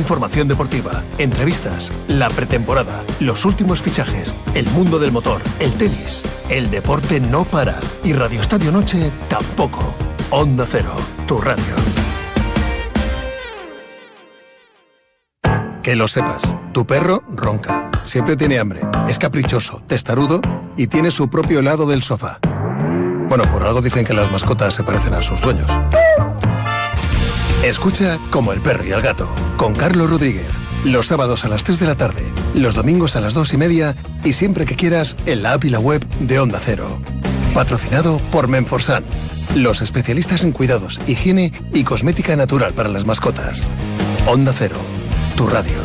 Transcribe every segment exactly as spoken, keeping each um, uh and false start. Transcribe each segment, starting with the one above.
información deportiva, entrevistas, la pretemporada, los últimos fichajes, el mundo del motor, el tenis. El deporte no para y Radio Estadio Noche tampoco. Onda Cero, tu radio. Que lo sepas, tu perro ronca, siempre tiene hambre, es caprichoso, testarudo y tiene su propio helado del sofá. Bueno, por algo dicen que las mascotas se parecen a sus dueños. Escucha Como el perro y el gato, con Carlos Rodríguez, los sábados a las tres de la tarde, los domingos a las dos y media y siempre que quieras en la app y la web de Onda Cero. Patrocinado por Menforsan, los especialistas en cuidados, higiene y cosmética natural para las mascotas. Onda Cero, tu radio.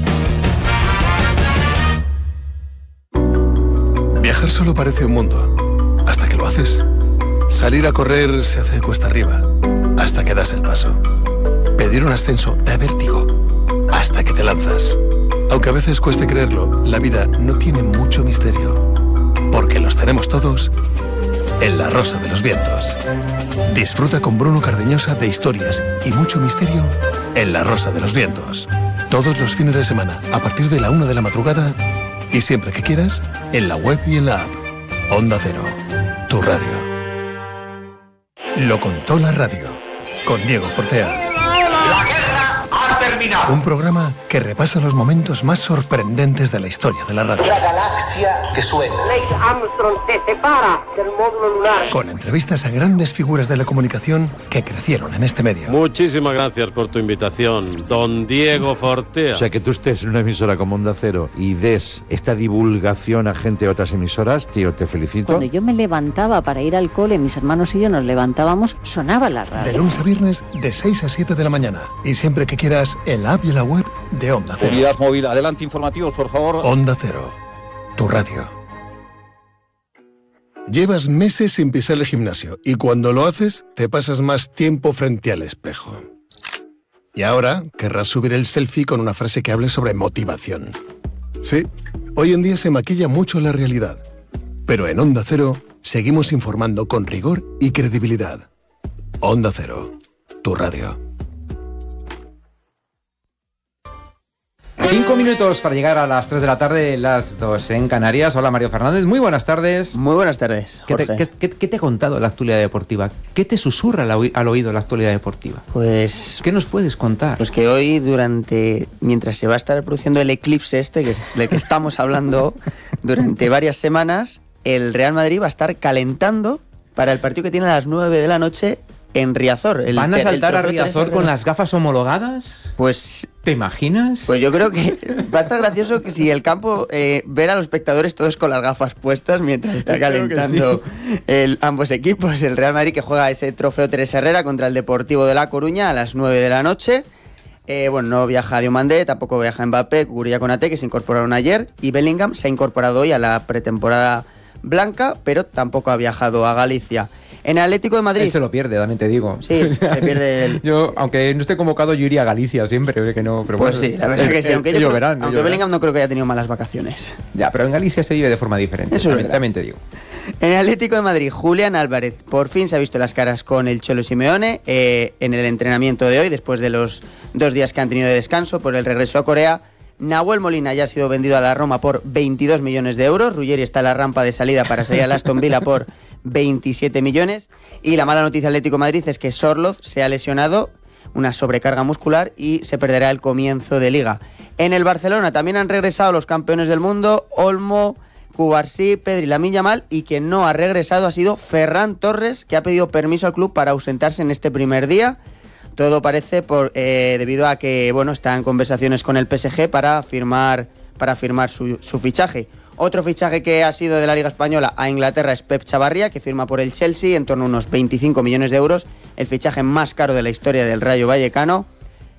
Viajar solo parece un mundo, hasta que lo haces. Salir a correr se hace cuesta arriba, hasta que das el paso. Pedir un ascenso da vértigo, hasta que te lanzas. Aunque a veces cueste creerlo, la vida no tiene mucho misterio, porque los tenemos todos en La Rosa de los Vientos. Disfruta con Bruno Cardeñosa de historias y mucho misterio en La Rosa de los Vientos. Todos los fines de semana, a partir de la una de la madrugada, y siempre que quieras, en la web y en la app. Onda Cero, tu radio. Lo contó la radio, con Diego Fortea. La guerra ha terminado. Un programa que repasa los momentos más sorprendentes de la historia de la radio. La galaxia que suena. Neil Armstrong se separa del módulo lunar. Con entrevistas a grandes figuras de la comunicación que crecieron en este medio. Muchísimas gracias por tu invitación, don Diego Fortea. O sea, que tú estés en una emisora como Onda Cero y des esta divulgación a gente de otras emisoras, tío, te felicito. Cuando yo me levantaba para ir al cole, mis hermanos y yo nos levantábamos, sonaba la radio. De lunes a viernes, de seis a siete de la mañana. Y siempre que quieras, en la app y en la web de Onda Cero. Unidad móvil, adelante, informativos, por favor. Onda Cero, tu radio. Llevas meses sin pisar el gimnasio y cuando lo haces, te pasas más tiempo frente al espejo. Y ahora querrás subir el selfie con una frase que hable sobre motivación. Sí, hoy en día se maquilla mucho la realidad. Pero en Onda Cero seguimos informando con rigor y credibilidad. Onda Cero, tu radio. Cinco minutos para llegar a las tres de la tarde, las dos en Canarias. Hola, Mario Fernández, muy buenas tardes. Muy buenas tardes, Jorge. ¿Qué te, qué, qué, qué te ha contado la actualidad deportiva? ¿Qué te susurra al, al oído la actualidad deportiva? Pues... ¿Qué nos puedes contar? Pues que hoy, durante mientras se va a estar produciendo el eclipse este, que es del que estamos hablando durante varias semanas, el Real Madrid va a estar calentando para el partido que tiene a las nueve de la noche en Riazor. El, ¿Van a saltar el a Riazor con las gafas homologadas? Pues... ¿Te imaginas? Pues yo creo que va a estar gracioso que si el campo eh, ver a los espectadores todos con las gafas puestas mientras está calentando sí. el, ambos equipos. El Real Madrid que juega ese trofeo Teresa Herrera contra el Deportivo de La Coruña a las nueve de la noche. Eh, bueno, no viaja Diomandé, tampoco viaja Mbappé, Cucurella Konaté, que se incorporaron ayer, y Bellingham se ha incorporado hoy a la pretemporada blanca, pero tampoco ha viajado a Galicia. En Atlético de Madrid... Él se lo pierde, también te digo. Sí, se pierde el... Yo, aunque no esté convocado, yo iría a Galicia siempre, que no... Pero pues bueno, sí, la verdad el, que sí. Aunque, el, yo ellos creo, verán, aunque ellos Bellingham verán. no creo que haya tenido malas vacaciones. Ya, pero en Galicia se vive de forma diferente. Eso también, es también te digo. En el Atlético de Madrid, Julián Álvarez por fin se ha visto las caras con el Cholo Simeone eh, en el entrenamiento de hoy, después de los dos días que han tenido de descanso por el regreso a Corea. Nahuel Molina ya ha sido vendido a la Roma por veintidós millones de euros. Ruggeri está en la rampa de salida para salir al Aston Villa por veintisiete millones. Y la mala noticia del Atlético de Madrid es que Sorloth se ha lesionado, una sobrecarga muscular, y se perderá el comienzo de Liga. En el Barcelona también han regresado los campeones del mundo, Olmo, Cubarsí, Pedri, Lamine Yamal, y quien no ha regresado ha sido Ferran Torres, que ha pedido permiso al club para ausentarse en este primer día. Todo parece por eh, debido a que bueno está en conversaciones con el P S G para firmar para firmar su, su fichaje. Otro fichaje que ha sido de la Liga Española a Inglaterra es Pep Chavarría, que firma por el Chelsea en torno a unos veinticinco millones de euros, el fichaje más caro de la historia del Rayo Vallecano.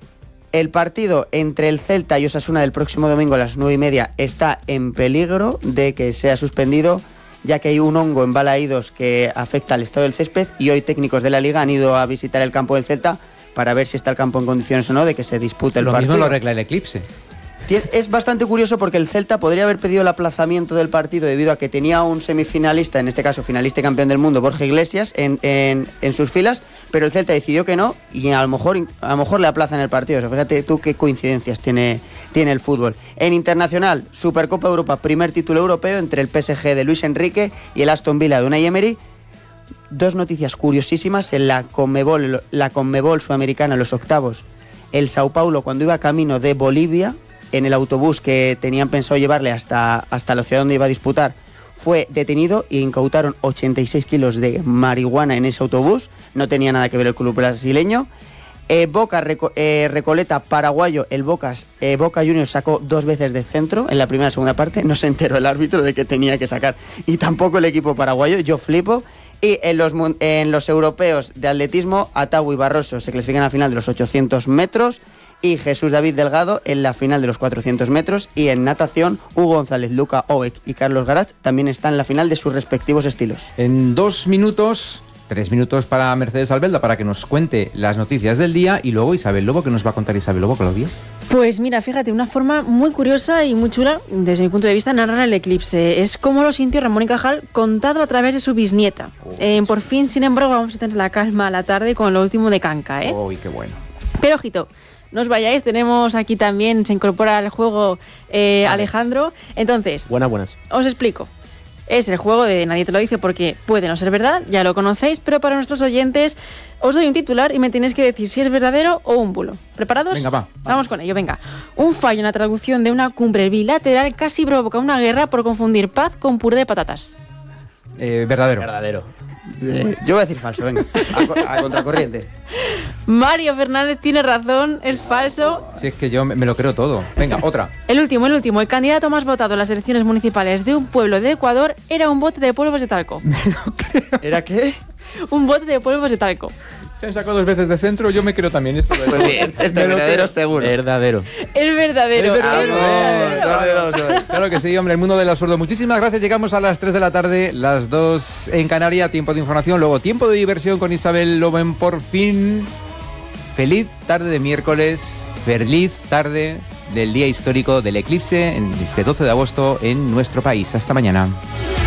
El partido entre el Celta y Osasuna del próximo domingo a las nueve y media está en peligro de que sea suspendido, ya que hay un hongo en Balaídos que afecta al estado del césped, y hoy técnicos de la Liga han ido a visitar el campo del Celta para ver si está el campo en condiciones o no de que se dispute el lo partido. Lo mismo lo arregla el eclipse. Es bastante curioso porque el Celta podría haber pedido el aplazamiento del partido debido a que tenía un semifinalista, en este caso finalista y campeón del mundo, Borja Iglesias, en, en, en sus filas, pero el Celta decidió que no y a lo mejor, a lo mejor le aplazan el partido. O sea, fíjate tú qué coincidencias tiene, tiene el fútbol. En internacional, Supercopa Europa, primer título europeo entre el P S G de Luis Enrique y el Aston Villa de Unai Emery. Dos noticias curiosísimas en la Conmebol, la Conmebol sudamericana, los octavos. El Sao Paulo, cuando iba camino de Bolivia, en el autobús que tenían pensado llevarle hasta, hasta la ciudad donde iba a disputar, fue detenido y incautaron ochenta y seis kilos de marihuana en ese autobús. No tenía nada que ver el club brasileño. Eh, Boca Reco, eh, Recoleta paraguayo, el Bocas, eh, Boca Juniors sacó dos veces de centro en la primera y segunda parte. No se enteró el árbitro de que tenía que sacar. Y tampoco el equipo paraguayo, yo flipo. Y en los, en los europeos de atletismo, Atau y Barroso se clasifican a la final de los ochocientos metros. Y Jesús David Delgado en la final de los cuatrocientos metros. Y en natación, Hugo González, Luca Oek y Carlos Garach también están en la final de sus respectivos estilos. En dos minutos, tres minutos para Mercedes Albelda para que nos cuente las noticias del día y luego Isabel Lobo, que nos va a contar Isabel Lobo, Claudia. Pues mira, fíjate, una forma muy curiosa y muy chula, desde mi punto de vista, narrar el eclipse. Es como lo sintió Ramón y Cajal contado a través de su bisnieta. Oh. Eh, por fin, sin embargo, vamos a tener la calma a la tarde con lo último de Canca, ¿eh? Uy, qué bueno. Pero ojito, no os vayáis, tenemos aquí también, se incorpora al juego eh, Alejandro. Entonces, buenas, buenas. Os explico. Es el juego de Nadie te lo dice porque puede no ser verdad, ya lo conocéis, pero para nuestros oyentes os doy un titular y me tenéis que decir si es verdadero o un bulo. ¿Preparados? Venga, va. Vamos con ello, venga. Un fallo en la traducción de una cumbre bilateral casi provoca una guerra por confundir paz con puré de patatas. Eh, verdadero. Verdadero. Eh, yo voy a decir falso, venga, a, a contracorriente. Mario Fernández tiene razón, es falso. Si es que yo me, me lo creo todo. Venga, otra. El último, el último. El candidato más votado en las elecciones municipales de un pueblo de Ecuador era un bote de polvos de talco. ¿Era qué? Un bote de polvos de talco. Se han sacado dos veces de centro, yo me creo también esto. De pues sí, es de verdadero seguro. Verdadero. Es verdadero. Es verdadero. Ah, no, dos de dos, claro que sí, hombre, el mundo del absurdo. Muchísimas gracias, llegamos a las tres de la tarde, las dos en Canarias, tiempo de información, luego tiempo de diversión con Isabel Lobo en Por Fin. Feliz tarde de miércoles, feliz tarde del día histórico del eclipse en este doce de agosto en nuestro país. Hasta mañana.